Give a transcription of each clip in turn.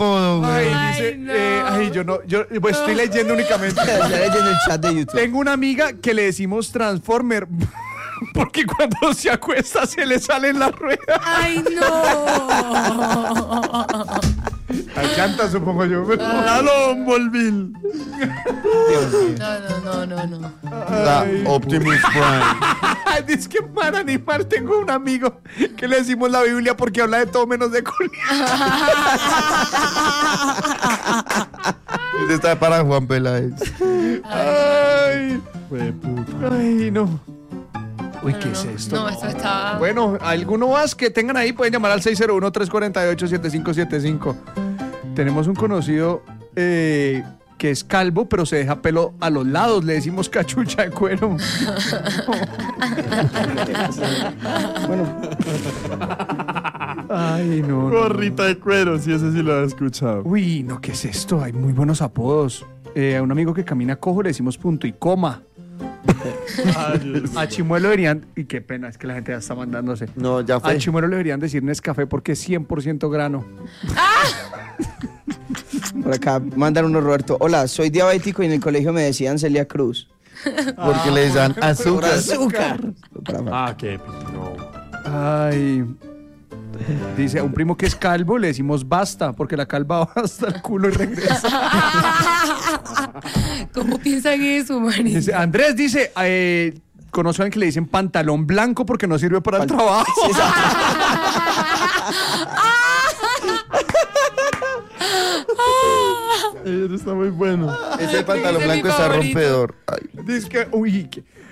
apodo, güey. Dice, no. yo pues estoy leyendo únicamente. Está leyendo el chat de YouTube. Tengo una amiga que le decimos Transformer porque cuando se acuesta se le salen las ruedas. ¡Ay, no! La llanta, supongo yo. ¡Aló, Volvil! No. La Optimus Prime. Dice que para animar tengo un amigo que le decimos la Biblia porque habla de todo menos de culiar. Este está para Juan Peláez. Ay, Fue puta. ay, no. Uy, ¿qué es esto? No, esto está... Bueno, alguno más que tengan ahí pueden llamar al 601-348-7575. Tenemos un conocido que es calvo, pero se deja pelo a los lados. Le decimos cachucha de cuero. Bueno, Ay, no. Gorrita de cuero, sí, ese sí lo he escuchado. Uy, no, ¿qué es esto? Hay muy buenos apodos. A un amigo que camina cojo le decimos punto y coma. A Chimuelo deberían... Y qué pena, es que la gente ya está mandándose. no, ya A fue. Chimuelo le deberían decir Nescafé porque es 100% grano. Por acá mandan uno, Roberto. Hola, soy diabético y en el colegio me decían Celia Cruz. Porque le dan azúcar. Para- Qué no. Ay. Dice, a un primo que es calvo le decimos basta, porque la calva va hasta el culo y regresa. ¿Cómo piensan eso, María? Dice, Andrés dice, conozco a alguien que le dicen pantalón blanco porque no sirve para el trabajo. Sí, exacto. Eso está muy bueno. Ese pantalón Ese es mi blanco está favorito. rompedor. Ay. Dice que, uy,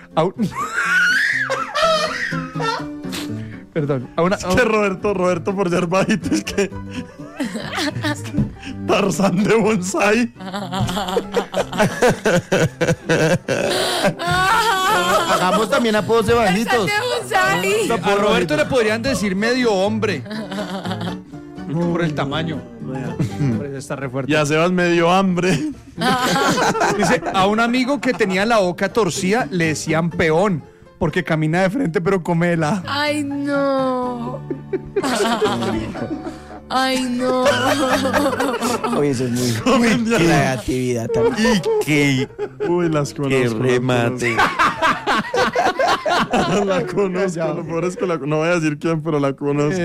perdón. Que Roberto por ser bajito es que Tarzán de bonsai. Hagamos también apodos de bajitos. A Roberto le podrían decir medio hombre. Por el tamaño. Por eso está re fuerte. Ya Sebas me dio hambre. Dice, a un amigo que tenía la boca torcida le decían peón, porque camina de frente pero come helado. ¡Ay, no! ¡Ay, no! Oye, eso es muy creatividad también. Y que. Uy, las conozco. Qué remate. La conozco. Lo peor es que no voy a decir quién, pero la conozco.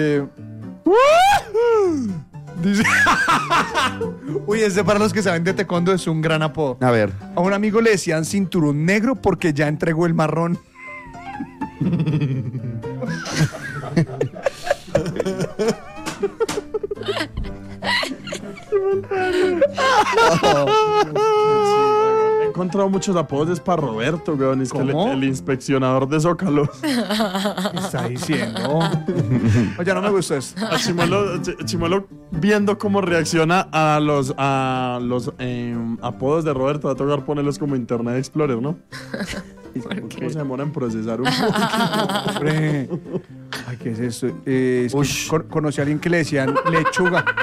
Dice, uy, ese para los que saben de taekwondo es un gran apodo. A ver. A un amigo le decían cinturón negro porque ya entregó el marrón. He encontrado muchos apodos para Roberto, weón. Es que ¿Cómo? el inspeccionador de Zócalos. ¿Qué está diciendo? Oye, no me gustó esto. A Chimuelo viendo cómo reacciona a los apodos de Roberto, va a tocar ponerlos como Internet Explorer, ¿no? ¿Cómo se demora en procesar un poco? Hombre. Ay, ¿qué es esto? Conocí a alguien que le decían lechuga.